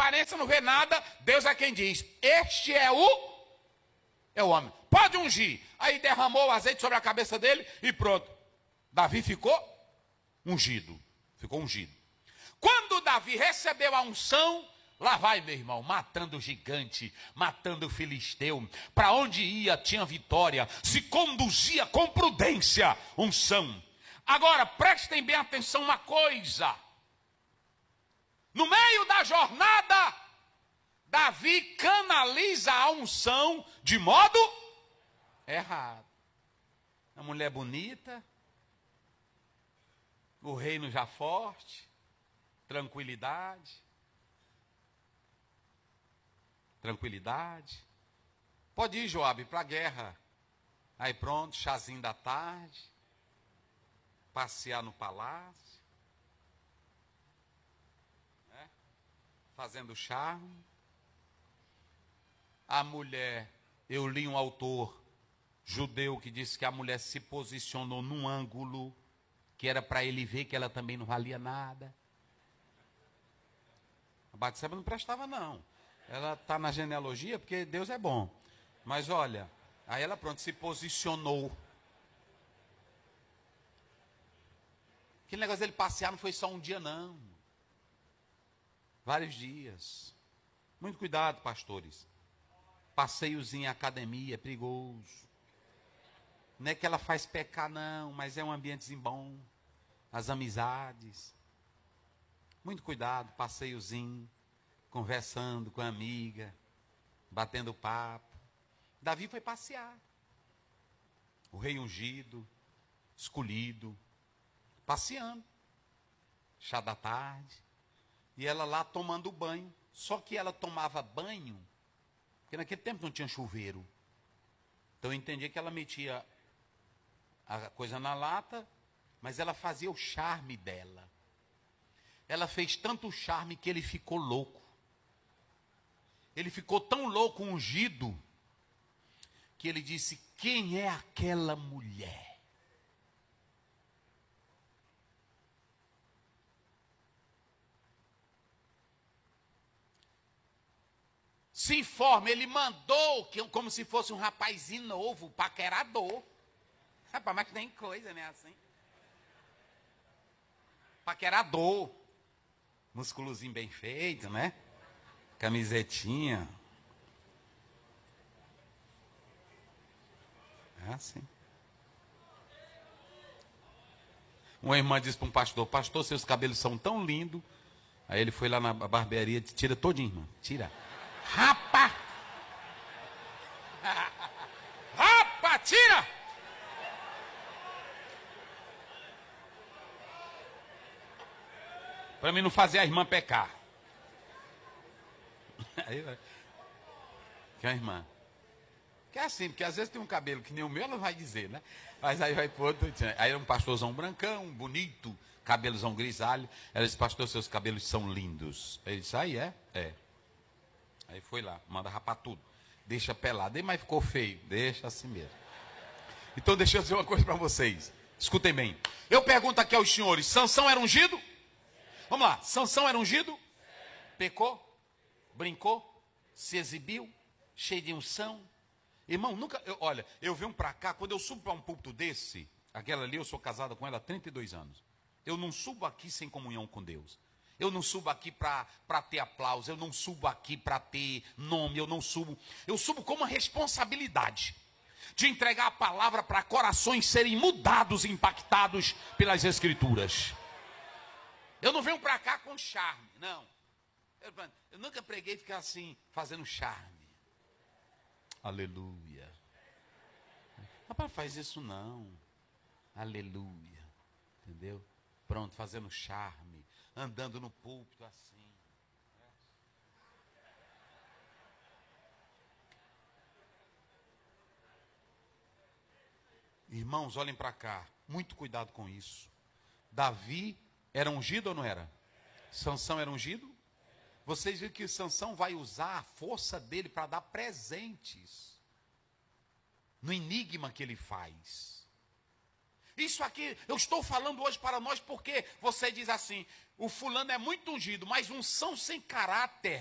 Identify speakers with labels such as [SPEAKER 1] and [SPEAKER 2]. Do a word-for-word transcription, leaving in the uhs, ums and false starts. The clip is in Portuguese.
[SPEAKER 1] aparência não vê nada, Deus é quem diz, este é o, é o homem. Pode ungir. Aí derramou o azeite sobre a cabeça dele e pronto. Davi ficou ungido. Ficou ungido. Quando Davi recebeu a unção, lá vai, meu irmão, matando o gigante, matando o filisteu. Para onde ia, tinha vitória. Se conduzia com prudência, unção. Agora, prestem bem atenção uma coisa. No meio da jornada, Davi canaliza a unção de modo errado. A mulher bonita, o reino já forte, tranquilidade. Tranquilidade. Pode ir, Joabe, para a guerra. Aí pronto, chazinho da tarde. Passear no palácio. Né? Fazendo charme. A mulher, eu li um autor judeu que disse que a mulher se posicionou num ângulo que era para ele ver que ela também não valia nada. A Batseba não prestava, não. Ela está na genealogia porque Deus é bom. Mas olha, aí ela pronto, se posicionou. Aquele negócio dele passear não foi só um dia, não. Vários dias. Muito cuidado, pastores. Passeios em academia é perigoso. Não é que ela faz pecar, não, mas é um ambientezinho bom. As amizades. Muito cuidado, passeiozinho. Conversando com a amiga, batendo papo. Davi foi passear. O rei ungido, escolhido, passeando. Chá da tarde. E ela lá tomando banho. Só que ela tomava banho, porque naquele tempo não tinha chuveiro. Então eu entendia que ela metia a coisa na lata, mas ela fazia o charme dela. Ela fez tanto charme que ele ficou louco. Ele ficou tão louco, ungido, que ele disse, quem é aquela mulher? Se informa, ele mandou, que, como se fosse um rapazinho novo, paquerador. Rapaz, mas que tem coisa, né, assim? Paquerador. Musculozinho bem feito, né? Camisetinha. É assim. Uma irmã disse para um pastor, pastor, seus cabelos são tão lindos. Aí ele foi lá na barbearia e disse, tira todinho, irmã. Tira. Rapa! Rapa, tira! Para mim não fazer a irmã pecar. Aí vai. Que a irmã. Que é assim, porque às vezes tem um cabelo que nem o meu, ela vai dizer, né? Mas aí vai pro outro. Aí é um pastorzão brancão, bonito, cabelozão grisalho. Ela disse, pastor, seus cabelos são lindos. Ele disse, aí é? É. Aí foi lá, manda rapar tudo. Deixa pelado. Mas ficou feio. Deixa assim mesmo. Então deixa eu dizer uma coisa para vocês. Escutem bem. Eu pergunto aqui aos senhores, Sansão era ungido? Vamos lá, Sansão era ungido? Pecou? Brincou? Se exibiu? Cheio de unção? Irmão, nunca, eu, olha, eu venho para cá, quando eu subo para um púlpito desse, aquela ali, eu sou casado com ela há trinta e dois anos. Eu não subo aqui sem comunhão com Deus. Eu não subo aqui para ter aplauso, eu não subo aqui para ter nome, eu não subo. Eu subo com uma responsabilidade de entregar a palavra para corações serem mudados e impactados pelas Escrituras. Eu não venho para cá com charme, não. Eu, eu nunca preguei ficar assim, fazendo charme. Aleluia. Rapaz, faz isso não. Aleluia. Entendeu? Pronto, fazendo charme. Andando no púlpito assim. Irmãos, olhem para cá. Muito cuidado com isso. Davi era ungido ou não era? Sansão era ungido? Vocês viram que Sansão vai usar a força dele para dar presentes no enigma que ele faz. Isso aqui, eu estou falando hoje para nós porque você diz assim, o fulano é muito ungido, mas unção sem caráter